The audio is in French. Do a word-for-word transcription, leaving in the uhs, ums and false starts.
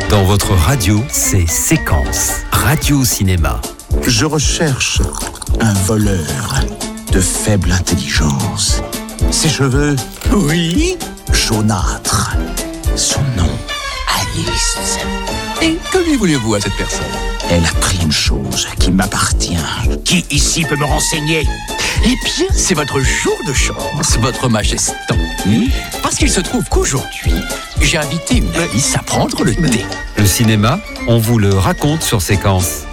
Dans votre radio, c'est Séquence, Radio Cinéma. Je recherche un voleur de faible intelligence. Ses cheveux, Oui. jaunâtres. Son nom, Alice. Et que lui voulez-vous à cette personne? Elle a pris une chose qui m'appartient. Qui ici peut me renseigner? Eh bien, c'est votre jour de chance, votre majesté. Hmm? Parce qu'il se trouve qu'aujourd'hui, j'ai invité une Alice à prendre le thé. Le cinéma, on vous le raconte sur Séquence.